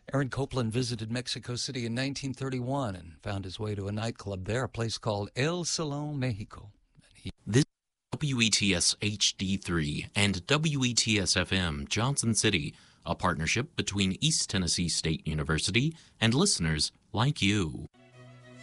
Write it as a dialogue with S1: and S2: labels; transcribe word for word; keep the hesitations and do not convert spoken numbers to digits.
S1: Aaron Copland visited Mexico City in nineteen thirty-one and found his way to a nightclub there, a place called El Salón Mexico. He-
S2: This is W E T S H D three and W E T S F M Johnson City, a partnership between East Tennessee State University and listeners like you.